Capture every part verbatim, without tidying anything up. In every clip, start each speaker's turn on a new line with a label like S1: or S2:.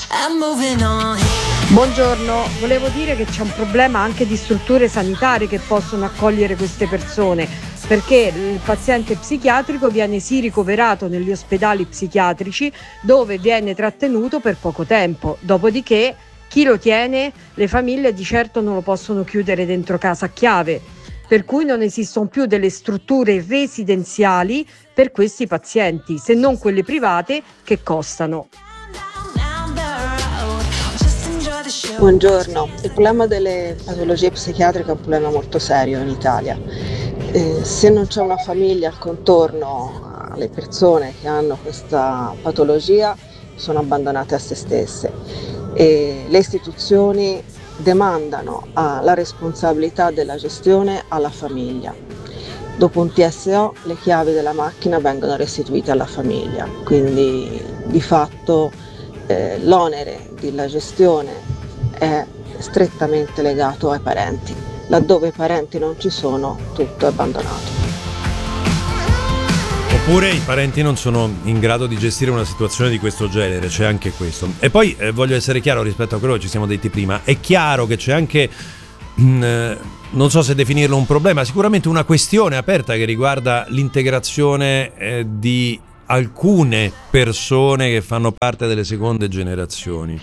S1: I'm moving on.
S2: Buongiorno, volevo dire che c'è un problema anche di strutture sanitarie che possono accogliere queste persone, perché il paziente psichiatrico viene sì ricoverato negli ospedali psichiatrici dove viene trattenuto per poco tempo, dopodiché chi lo tiene, le famiglie di certo non lo possono chiudere dentro casa a chiave, per cui non esistono più delle strutture residenziali per questi pazienti, se non quelle private che costano.
S3: Buongiorno, il problema delle patologie psichiatriche è un problema molto serio in Italia. Eh, se non c'è una famiglia al contorno alle persone che hanno questa patologia, sono abbandonate a se stesse e le istituzioni demandano ah, la responsabilità della gestione alla famiglia. Dopo un T S O le chiavi della macchina vengono restituite alla famiglia, quindi di fatto eh, l'onere della gestione è strettamente legato ai parenti. Laddove i parenti non ci sono, tutto è abbandonato.
S4: Oppure i parenti non sono in grado di gestire una situazione di questo genere, c'è anche questo. E poi eh, voglio essere chiaro rispetto a quello che ci siamo detti prima, è chiaro che c'è anche, mh, non so se definirlo un problema, sicuramente una questione aperta che riguarda l'integrazione eh, di alcune persone che fanno parte delle seconde generazioni.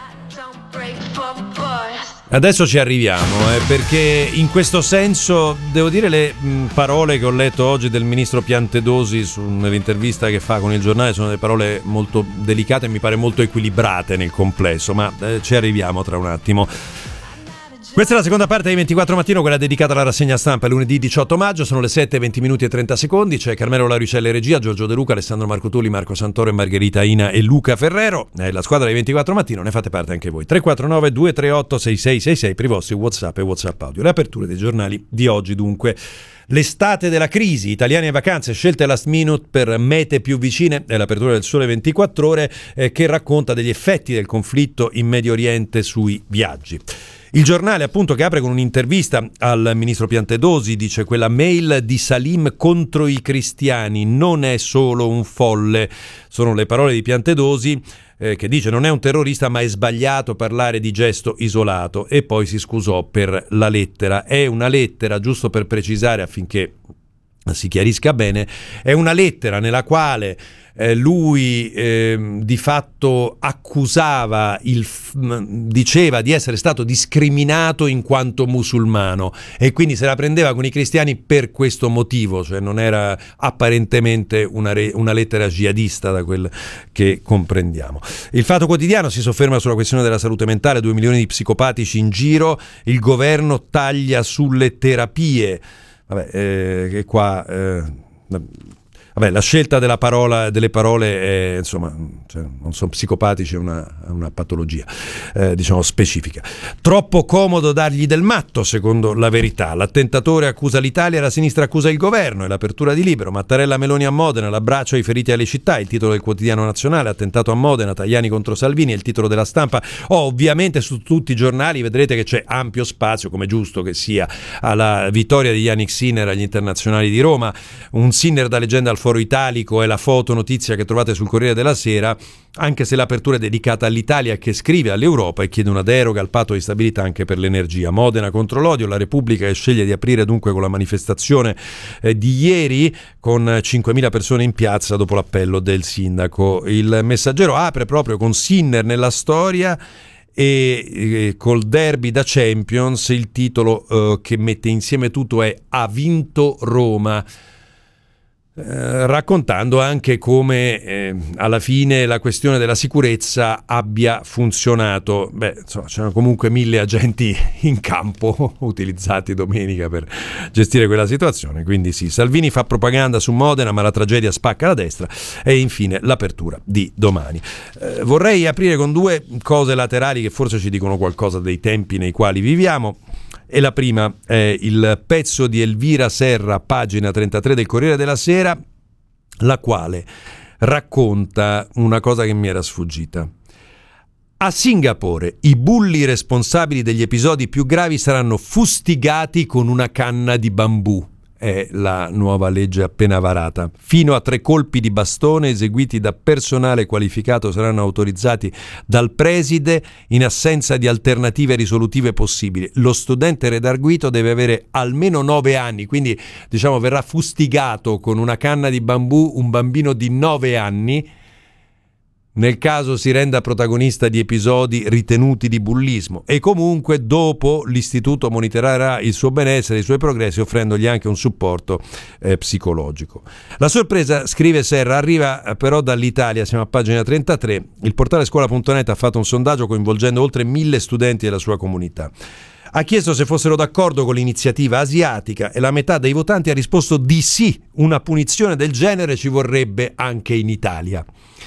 S4: Adesso ci arriviamo, eh, perché in questo senso devo dire le mh, parole che ho letto oggi del ministro Piantedosi su un'intervista che fa con il giornale sono delle parole molto delicate e mi pare molto equilibrate nel complesso, ma eh, ci arriviamo tra un attimo. Questa è la seconda parte di ventiquattro Mattino, quella dedicata alla rassegna stampa lunedì diciotto maggio, sono le sette, venti minuti e trenta secondi, c'è Carmelo Larucella in regia, Giorgio De Luca, Alessandro Marcotulli, Marco Santoro e Margherita Ina e Luca Ferrero, è la squadra di ventiquattro Mattino, ne fate parte anche voi, tre quattro nove due tre otto sei sei sei sei per i vostri WhatsApp e WhatsApp audio, le aperture dei giornali di oggi dunque. L'estate della crisi, italiani e vacanze, scelte last minute per mete più vicine, è l'apertura del Sole ventiquattro Ore eh, che racconta degli effetti del conflitto in Medio Oriente sui viaggi. Il giornale appunto che apre con un'intervista al ministro Piantedosi, dice: quella mail di Salim contro i cristiani non è solo un folle, sono le parole di Piantedosi eh, che dice non è un terrorista ma è sbagliato parlare di gesto isolato, e poi si scusò per la lettera. È una lettera, giusto per precisare affinché si chiarisca bene, è una lettera nella quale eh, lui eh, di fatto accusava, il, diceva di essere stato discriminato in quanto musulmano e quindi se la prendeva con i cristiani per questo motivo, cioè non era apparentemente una, re, una lettera jihadista da quel che comprendiamo. Il Fatto Quotidiano si sofferma sulla questione della salute mentale, due milioni di psicopatici in giro, il governo taglia sulle terapie. Vabbè, eh, che qua eh, vabbè, la scelta della parola, delle parole è, insomma, cioè, non sono psicopatici, è una, una patologia eh, diciamo specifica. Troppo comodo dargli del matto, secondo La Verità. L'attentatore accusa l'Italia, la sinistra accusa il governo, e l'apertura di Libero. Mattarella Meloni a Modena, l'abbraccio ai feriti alle città, il titolo del quotidiano nazionale. Attentato a Modena, Tajani contro Salvini, è il titolo della Stampa. Oh, ovviamente su tutti i giornali vedrete che c'è ampio spazio, come giusto che sia, alla vittoria di Yannick Sinner agli internazionali di Roma. Un Sinner da leggenda al Foro Italico è la foto notizia che trovate sul Corriere della Sera, anche se l'apertura è dedicata all'Italia che scrive all'Europa e chiede una deroga al patto di stabilità anche per l'energia. Modena contro l'odio, la Repubblica che sceglie di aprire dunque con la manifestazione eh, di ieri con cinquemila persone in piazza dopo l'appello del sindaco. Il Messaggero apre proprio con Sinner nella storia e eh, col derby da Champions. Il titolo eh, che mette insieme tutto è "Ha vinto Roma", Eh, raccontando anche come eh, alla fine la questione della sicurezza abbia funzionato. Beh, insomma, c'erano comunque mille agenti in campo utilizzati domenica per gestire quella situazione, quindi sì, Salvini fa propaganda su Modena ma la tragedia spacca la destra. E infine l'apertura di Domani. Eh, vorrei aprire con due cose laterali che forse ci dicono qualcosa dei tempi nei quali viviamo. E la prima è il pezzo di Elvira Serra, pagina trentatré del Corriere della Sera, la quale racconta una cosa che mi era sfuggita. A Singapore i bulli responsabili degli episodi più gravi saranno fustigati con una canna di bambù. è la nuova legge appena varata. Fino a tre colpi di bastone eseguiti da personale qualificato saranno autorizzati dal preside in assenza di alternative risolutive possibili. Lo studente redarguito deve avere almeno nove anni, quindi diciamo verrà fustigato con una canna di bambù un bambino di nove anni nel caso si renda protagonista di episodi ritenuti di bullismo, e comunque dopo l'istituto monitorerà il suo benessere e i suoi progressi offrendogli anche un supporto eh, psicologico. La sorpresa, scrive Serra, arriva però dall'Italia. Siamo a pagina trentatré. Il portale scuola punto net ha fatto un sondaggio coinvolgendo oltre mille studenti della sua comunità. Ha chiesto se fossero d'accordo con l'iniziativa asiatica e la metà dei votanti ha risposto di sì. Una punizione del genere ci vorrebbe anche in Italia.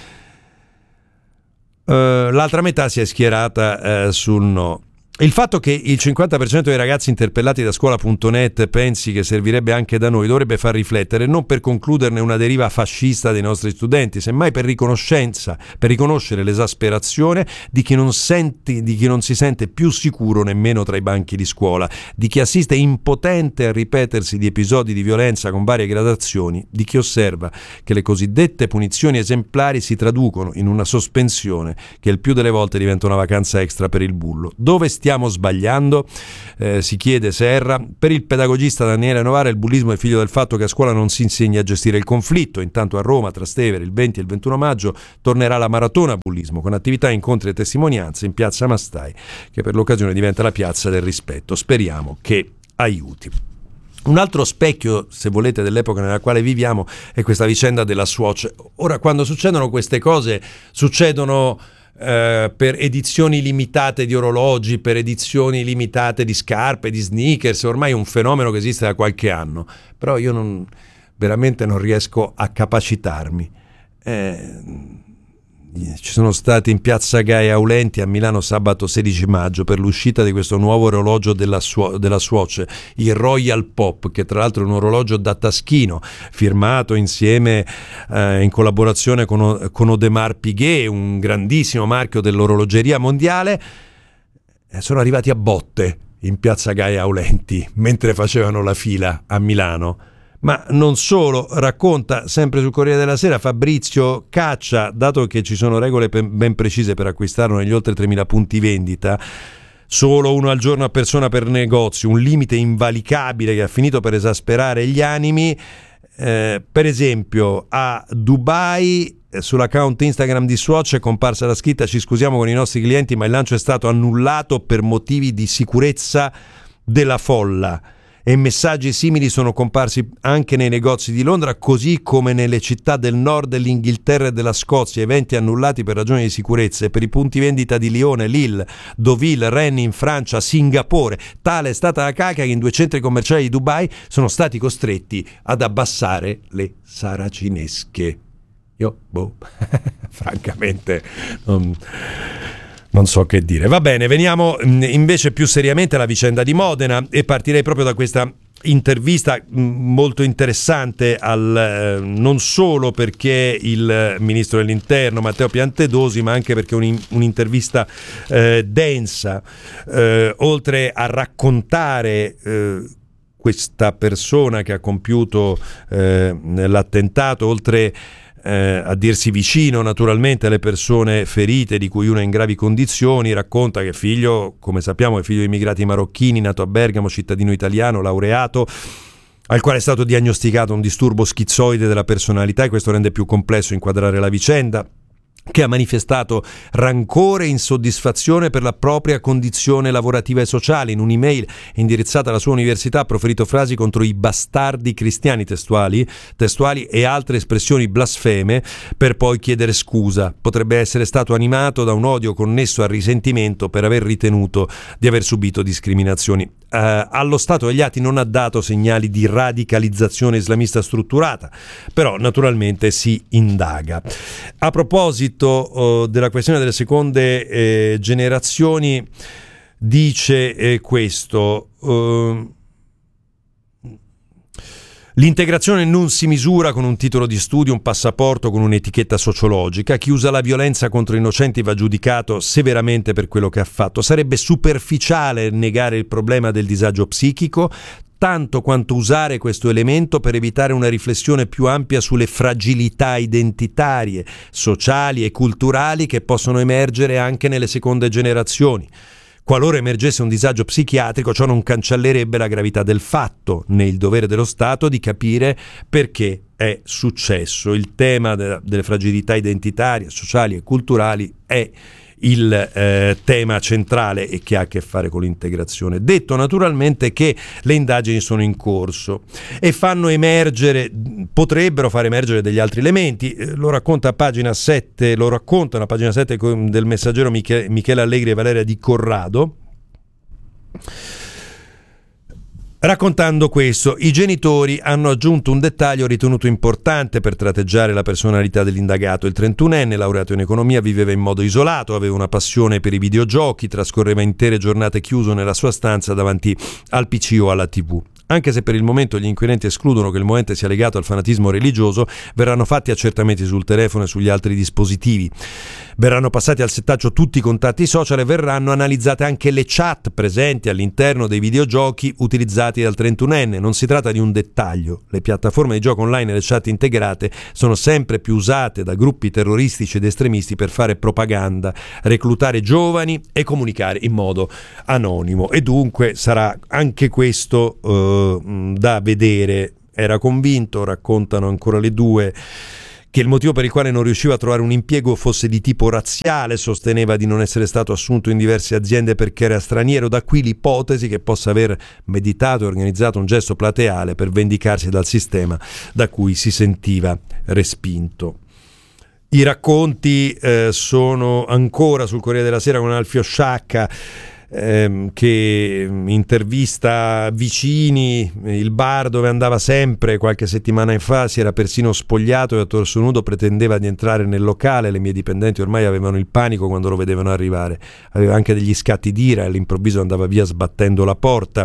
S4: Uh, l'altra metà si è schierata uh, sul no. Il fatto che il cinquanta per cento dei ragazzi interpellati da scuola punto net pensi che servirebbe anche da noi dovrebbe far riflettere, non per concluderne una deriva fascista dei nostri studenti, semmai per riconoscenza, per riconoscere l'esasperazione di chi non senti, di chi non si sente più sicuro nemmeno tra i banchi di scuola, di chi assiste impotente al ripetersi di episodi di violenza con varie gradazioni, di chi osserva che le cosiddette punizioni esemplari si traducono in una sospensione che il più delle volte diventa una vacanza extra per il bullo. Dove stiamo sbagliando? Eh, si chiede Serra. Per il pedagogista Daniele Novara il bullismo è figlio del fatto che a scuola non si insegna a gestire il conflitto. Intanto a Roma, Trastevere, il venti e il ventuno maggio tornerà la maratona bullismo con attività, incontri e testimonianze in piazza Mastai, che per l'occasione diventa la piazza del rispetto. Speriamo che aiuti. Un altro specchio, se volete, dell'epoca nella quale viviamo è questa vicenda della Swatch. Ora, quando succedono queste cose, succedono Uh, per edizioni limitate di orologi, per edizioni limitate di scarpe, di sneakers. Ormai è un fenomeno che esiste da qualche anno, però io non, veramente non riesco a capacitarmi. Eh, ci sono stati in piazza Gaia Aulenti a Milano sabato sedici maggio per l'uscita di questo nuovo orologio della, Sw- della Swatch, il Royal Pop, che tra l'altro è un orologio da taschino firmato insieme eh, in collaborazione con, con Audemars Piguet, un grandissimo marchio dell'orologeria mondiale. Eh, sono arrivati a botte in piazza Gaia Aulenti mentre facevano la fila a Milano. Ma non solo, racconta sempre sul Corriere della Sera Fabrizio Caccia, dato che ci sono regole ben precise per acquistarlo negli oltre tremila punti vendita, solo uno al giorno a persona per negozio, un limite invalicabile che ha finito per esasperare gli animi. Eh, per esempio a Dubai sull'account Instagram di Swatch è comparsa la scritta: ci scusiamo con i nostri clienti ma il lancio è stato annullato per motivi di sicurezza della folla. E messaggi simili sono comparsi anche nei negozi di Londra, così come nelle città del nord dell'Inghilterra e della Scozia, eventi annullati per ragioni di sicurezza. E per i punti vendita di Lione, Lille, Deauville, Rennes in Francia, Singapore, tale è stata la cacca che in due centri commerciali di Dubai sono stati costretti ad abbassare le saracinesche. Io, boh, francamente non... Non so che dire. Va bene, veniamo invece più seriamente alla vicenda di Modena e partirei proprio da questa intervista molto interessante al, eh, non solo perché il ministro dell'Interno Matteo Piantedosi, ma anche perché un, un'intervista eh, densa, eh, oltre a raccontare eh, questa persona che ha compiuto eh, l'attentato, oltre Eh, a dirsi vicino naturalmente alle persone ferite, di cui una in gravi condizioni. Racconta che figlio, come sappiamo, è figlio di immigrati marocchini, nato a Bergamo, cittadino italiano, laureato, al quale è stato diagnosticato un disturbo schizoide della personalità, e questo rende più complesso inquadrare la vicenda, che ha manifestato rancore e insoddisfazione per la propria condizione lavorativa e sociale. In un'email indirizzata alla sua università ha proferito frasi contro i bastardi cristiani testuali, testuali e altre espressioni blasfeme, per poi chiedere scusa. Potrebbe essere stato animato da un odio connesso al risentimento per aver ritenuto di aver subito discriminazioni. Uh, allo stato degli atti non ha dato segnali di radicalizzazione islamista strutturata, però naturalmente si indaga. A proposito uh, della questione delle seconde eh, generazioni, dice eh, questo: uh, l'integrazione non si misura con un titolo di studio, un passaporto con un'etichetta sociologica. Chi usa la violenza contro innocenti va giudicato severamente per quello che ha fatto. Sarebbe superficiale negare il problema del disagio psichico. tanto quanto usare questo elemento per evitare una riflessione più ampia sulle fragilità identitarie, sociali e culturali che possono emergere anche nelle seconde generazioni. Qualora emergesse un disagio psichiatrico, ciò non cancellerebbe la gravità del fatto, né il dovere dello Stato di capire perché è successo. Il tema de- delle fragilità identitarie, sociali e culturali è il eh, tema centrale e che ha a che fare con l'integrazione. Detto naturalmente che le indagini sono in corso e fanno emergere, potrebbero far emergere degli altri elementi. Eh, lo racconta a pagina sette, lo raccontano a pagina sette del Messaggero Michele, Michele Allegri e Valeria Di Corrado. Raccontando questo, i genitori hanno aggiunto un dettaglio ritenuto importante per tratteggiare la personalità dell'indagato. Il trentunenne, laureato in economia, viveva in modo isolato, aveva una passione per i videogiochi, trascorreva intere giornate chiuso nella sua stanza davanti al P C o alla tivù. Anche se per il momento gli inquirenti escludono che il movente sia legato al fanatismo religioso, verranno fatti accertamenti sul telefono e sugli altri dispositivi. Verranno passati al settaggio tutti i contatti social e verranno analizzate anche le chat presenti all'interno dei videogiochi utilizzati dal trentunenne. Non si tratta di un dettaglio. Le piattaforme di gioco online e le chat integrate sono sempre più usate da gruppi terroristici ed estremisti per fare propaganda, reclutare giovani e comunicare in modo anonimo. E dunque sarà anche questo eh, da vedere. Era convinto, raccontano ancora le due, che il motivo per il quale non riusciva a trovare un impiego fosse di tipo razziale. Sosteneva di non essere stato assunto in diverse aziende perché era straniero, da qui l'ipotesi che possa aver meditato e organizzato un gesto plateale per vendicarsi dal sistema da cui si sentiva respinto. I racconti eh, sono ancora sul Corriere della Sera con Alfio Sciacca, Ehm, che intervista vicini. Il bar dove andava sempre qualche settimana fa si era persino spogliato e a torso nudo pretendeva di entrare nel locale. Le mie dipendenti ormai avevano il panico quando lo vedevano arrivare, aveva anche degli scatti d'ira e all'improvviso andava via sbattendo la porta.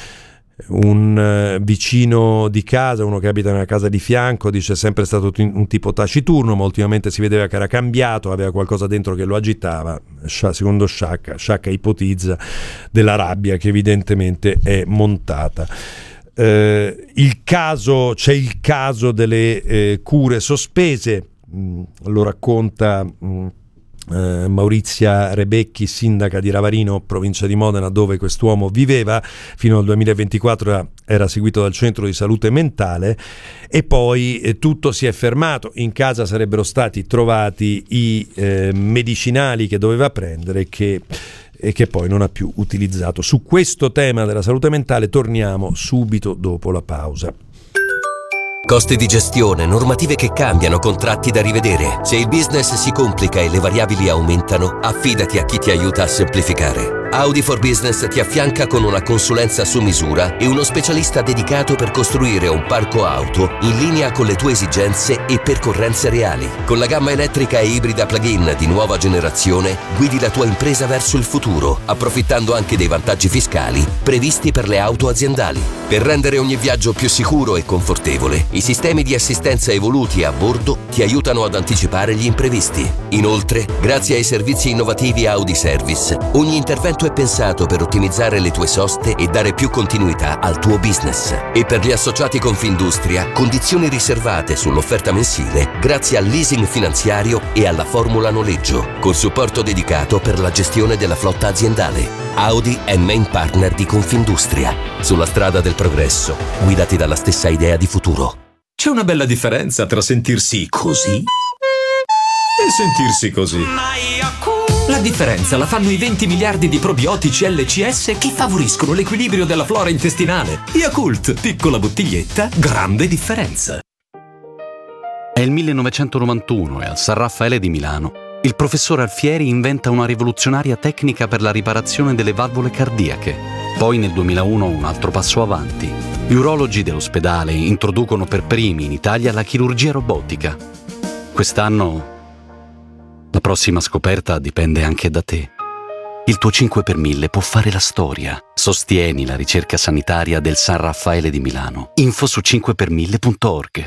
S4: Un uh, vicino di casa, uno che abita nella casa di fianco, dice: è sempre stato t- un tipo taciturno, ma ultimamente si vedeva che era cambiato, aveva qualcosa dentro che lo agitava. Scia, secondo Sciacca, Sciacca ipotizza della rabbia che evidentemente è montata. Eh, il caso, c'è il caso delle eh, cure sospese, mh, lo racconta mh, Uh, Maurizia Rebecchi, sindaca di Ravarino, provincia di Modena, dove quest'uomo viveva fino al duemilaventiquattro, era, era seguito dal centro di salute mentale e poi eh, tutto si è fermato. In casa sarebbero stati trovati i eh, medicinali che doveva prendere che, e che poi non ha più utilizzato. Su questo tema della salute mentale torniamo subito dopo la pausa.
S1: Costi di gestione, normative che cambiano, contratti da rivedere. Se il business si complica e le variabili aumentano, affidati a chi ti aiuta a semplificare. Audi for Business ti affianca con una consulenza su misura e uno specialista dedicato per costruire un parco auto in linea con le tue esigenze e percorrenze reali. Con la gamma elettrica e ibrida plug-in di nuova generazione, guidi la tua impresa verso il futuro, approfittando anche dei vantaggi fiscali previsti per le auto aziendali. Per rendere ogni viaggio più sicuro e confortevole, i sistemi di assistenza evoluti a bordo ti aiutano ad anticipare gli imprevisti. Inoltre, grazie ai servizi innovativi Audi Service, ogni intervento è pensato per ottimizzare le tue soste e dare più continuità al tuo business. E per gli associati Confindustria, condizioni riservate sull'offerta mensile grazie al leasing finanziario e alla formula noleggio, con supporto dedicato per la gestione della flotta aziendale. Audi è main partner di Confindustria. Sulla strada del progresso, guidati dalla stessa idea di futuro.
S5: C'è una bella differenza tra sentirsi così e sentirsi così. La differenza la fanno i venti miliardi di probiotici L C S che favoriscono l'equilibrio della flora intestinale. Yakult, piccola bottiglietta, grande differenza.
S6: È il millenovecentonovantuno e al San Raffaele di Milano il professor Alfieri inventa una rivoluzionaria tecnica per la riparazione delle valvole cardiache. Poi nel duemilauno un altro passo avanti. Gli urologi dell'ospedale introducono per primi in Italia la chirurgia robotica. Quest'anno la prossima scoperta dipende anche da te. Il tuo cinque per mille può fare la storia. Sostieni la ricerca sanitaria del San Raffaele di Milano. Info su cinque per mille punto org.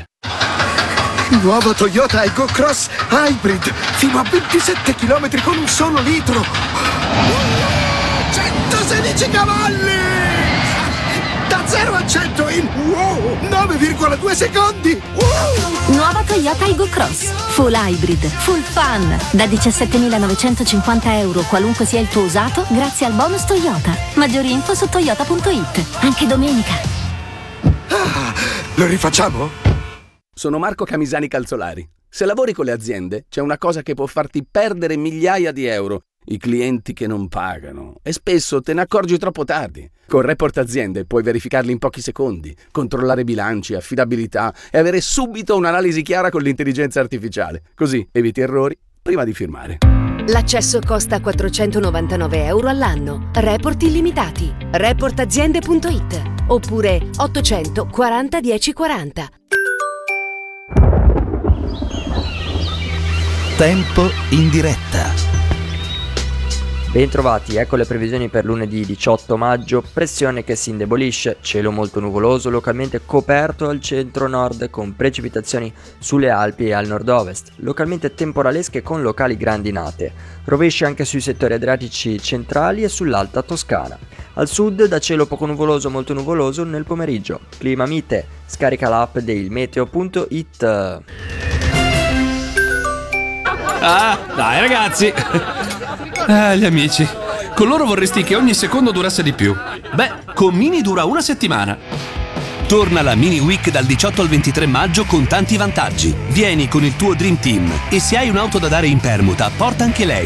S7: Nuovo Toyota Ego Cross Hybrid, fino a ventisette chilometri con un solo litro. centosedici cavalli! Da zero a cento in wow, nove virgola due secondi. Wow.
S8: Nuova Toyota Aygo Cross. Full hybrid, full fun. Da diciassettemilanovecentocinquanta euro qualunque sia il tuo usato, grazie al bonus Toyota. Maggiori info su toyota punto it. Anche domenica.
S7: Ah, lo rifacciamo?
S9: Sono Marco Camisani Calzolari. Se lavori con le aziende, c'è una cosa che può farti perdere migliaia di euro. I clienti che non pagano. E spesso te ne accorgi troppo tardi. Con Report Aziende puoi verificarli in pochi secondi, controllare bilanci, affidabilità e avere subito un'analisi chiara con l'intelligenza artificiale. Così eviti errori prima di firmare.
S10: L'accesso costa quattrocentonovantanove euro all'anno. Report illimitati. report aziende punto it oppure ottocento quaranta dieci quaranta.
S11: Tempo in diretta.
S12: Bentrovati, ecco le previsioni per lunedì diciotto maggio. Pressione che si indebolisce, cielo molto nuvoloso, localmente coperto al centro-nord con precipitazioni sulle Alpi e al nord-ovest, localmente temporalesche con locali grandinate. Rovesci anche sui settori adriatici centrali e sull'alta Toscana. Al sud da cielo poco nuvoloso, molto nuvoloso nel pomeriggio. Clima mite, scarica l'app del meteo punto it.
S13: Ah, dai ragazzi! Ah, gli amici. Con loro vorresti che ogni secondo durasse di più. Beh, con Mini dura una settimana.
S14: Torna la Mini Week dal diciotto al ventitré maggio con tanti vantaggi. Vieni con il tuo Dream Team e se hai un'auto da dare in permuta, porta anche lei.